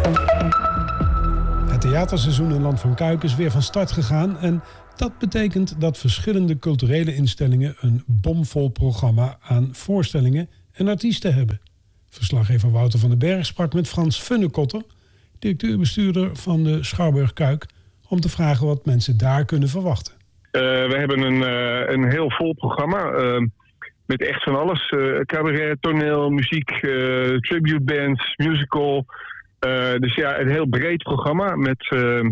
Het theaterseizoen in Land van Kuik is weer van start gegaan en dat betekent dat verschillende culturele instellingen een bomvol programma aan voorstellingen en artiesten hebben. Verslaggever Wouter van den Berg sprak met Frans Funnekotter, directeur-bestuurder van de Schouwburg Kuik, om te vragen wat mensen daar kunnen verwachten. We hebben een heel vol programma met echt van alles. Cabaret, toneel, muziek, tribute bands, musical. Dus ja, een heel breed programma met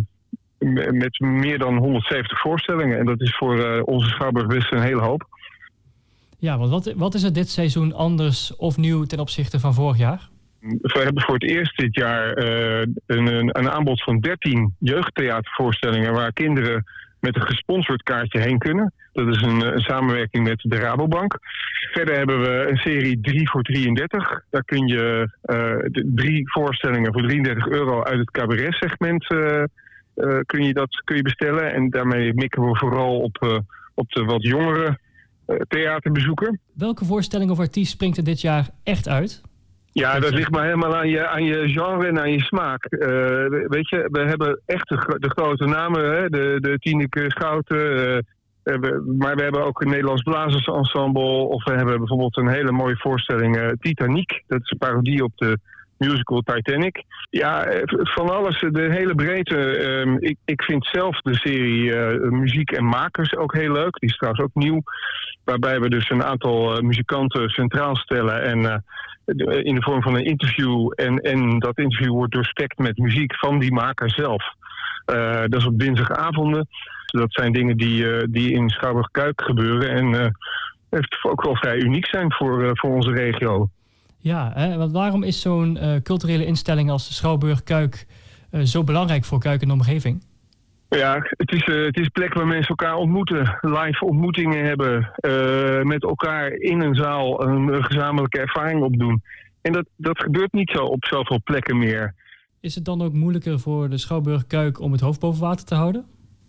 meer dan 170 voorstellingen. En dat is voor onze Schouwburg best een hele hoop. Ja, want wat is er dit seizoen anders of nieuw ten opzichte van vorig jaar? We hebben voor het eerst dit jaar een aanbod van 13 jeugdtheatervoorstellingen waar kinderen met een gesponsord kaartje heen kunnen. Dat is een samenwerking met de Rabobank. Verder hebben we een serie 3 voor 33. Daar kun je 3 voorstellingen voor €33 uit het cabaret-segment kun je bestellen. En daarmee mikken we vooral op de wat jongere theaterbezoeker. Welke voorstelling of artiest springt er dit jaar echt uit? Ja, dat ligt maar helemaal aan je genre en aan je smaak. Weet je, we hebben echt de grote namen, hè? De Tineke Schouten. Maar we hebben ook een Nederlands Blazersensemble. Of we hebben bijvoorbeeld een hele mooie voorstelling, Titanic. Dat is een parodie op de musical Titanic. Ja, van alles, de hele breedte. Ik vind zelf de serie Muziek en Makers ook heel leuk. Die is trouwens ook nieuw. Waarbij we dus een aantal muzikanten centraal stellen en in de vorm van een interview. En dat interview wordt doorspekt met muziek van die maker zelf. Dat is op dinsdagavonden. Dat zijn dingen die in Schouwburg Kuik gebeuren. En ook wel vrij uniek zijn voor onze regio. Ja, want waarom is zo'n culturele instelling als de Schouwburg Kuik zo belangrijk voor Kuik en de omgeving? Ja, het is een plek waar mensen elkaar ontmoeten, live ontmoetingen hebben, met elkaar in een zaal een gezamenlijke ervaring opdoen. En dat gebeurt niet zo op zoveel plekken meer. Is het dan ook moeilijker voor de Schouwburg Kuik om het hoofd boven water te houden?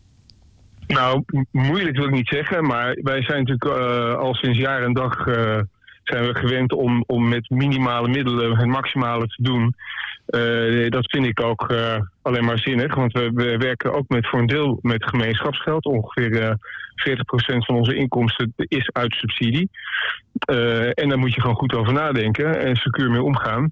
Nou, moeilijk wil ik niet zeggen, maar wij zijn natuurlijk al sinds jaar en dag zijn we gewend om met minimale middelen het maximale te doen. Dat vind ik ook alleen maar zinnig, want we werken ook voor een deel met gemeenschapsgeld. Ongeveer 40% van onze inkomsten is uit subsidie. En daar moet je gewoon goed over nadenken en secuur mee omgaan.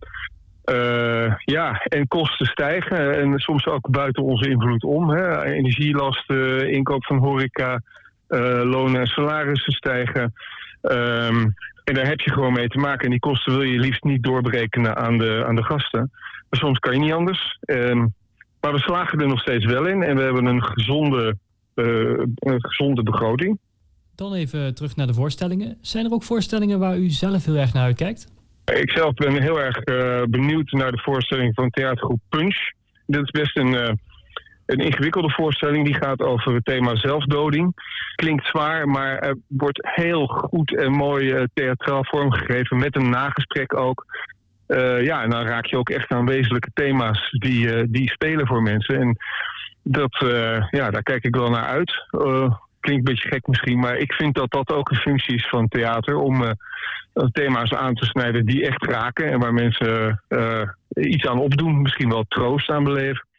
En kosten stijgen en soms ook buiten onze invloed om. Hè. Energielasten, inkoop van horeca, lonen en salarissen stijgen. En daar heb je gewoon mee te maken. En die kosten wil je liefst niet doorberekenen aan de gasten. Maar soms kan je niet anders. Maar we slagen er nog steeds wel in. En we hebben een gezonde begroting. Dan even terug naar de voorstellingen. Zijn er ook voorstellingen waar u zelf heel erg naar uitkijkt? Ik zelf ben heel erg benieuwd naar de voorstelling van theatergroep Punch. Dit is best een ingewikkelde voorstelling. Die gaat over het thema zelfdoding. Klinkt zwaar, maar wordt heel goed en mooi theatraal vormgegeven. Met een nagesprek ook. En dan raak je ook echt aan wezenlijke thema's die spelen voor mensen. En daar kijk ik wel naar uit. Klinkt een beetje gek misschien, maar ik vind dat ook een functie is van theater. Om thema's aan te snijden die echt raken. En waar mensen iets aan opdoen. Misschien wel troost aan beleven.